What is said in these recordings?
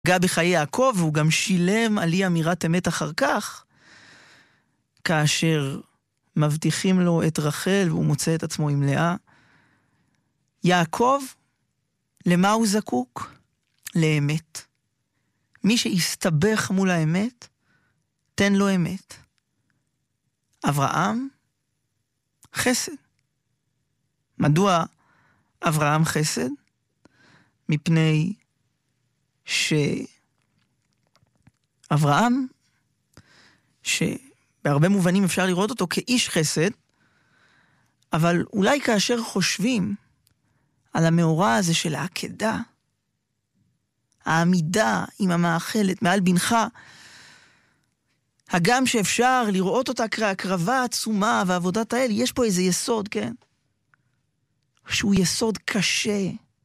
פגע בחיי יעקב, והוא גם שילם על אי אמירת אמת אחר כך, כאשר מבטיחים לו את רחל, והוא מוצא את עצמו עם לאה. יעקב, למה הוא זקוק? לאמת. מי שיסתבך מול האמת, תן לו אמת. אברהם, חסד. מדוע אברהם חסד? מפני שאברהם, שבהרבה מובנים אפשר לראות אותו כאיש חסד, אבל אולי כאשר חושבים על המאורע הזה של העקדה, העמידה עם המאכלת מעל בנך, הגם שאפשר לראות אותה כהקרבה עצומה ועבודת האל, יש פה איזה יסוד, כן? שהוא יסוד קשה.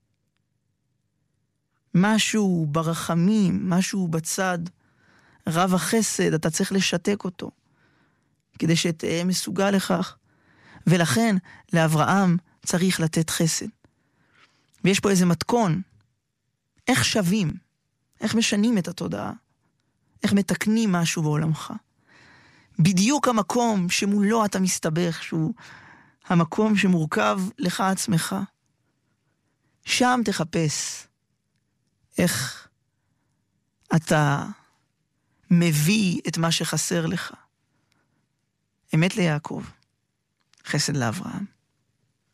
משהו ברחמים, משהו בצד רב החסד, אתה צריך לשתק אותו, כדי שתהיה מסוגל לכך. ולכן לאברהם צריך לתת חסד. ויש פה איזה מתכון, איך שווים, איך משנים את התודעה, איך מתקנים משהו בעולמך. בדיוק המקום שמולו אתה מסתבך, שהוא המקום שמורכב לך עצמך. שם תחפש איך אתה מביא את מה שחסר לך. אמת ליעקב, חסד לאברהם.